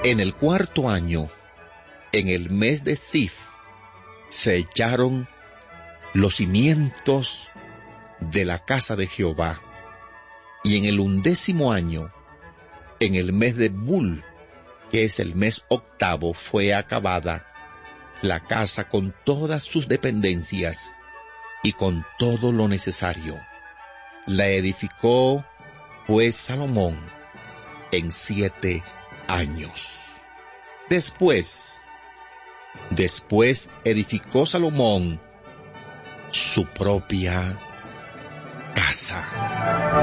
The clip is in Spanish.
En el cuarto año, en el mes de Zif, se echaron los cimientos de la casa de Jehová. Y en el 11º año, en el mes de Bul, que es el mes octavo, fue acabada la casa con todas sus dependencias y con todo lo necesario. La edificó, pues, Salomón en 7 años. Después edificó Salomón su propia casa.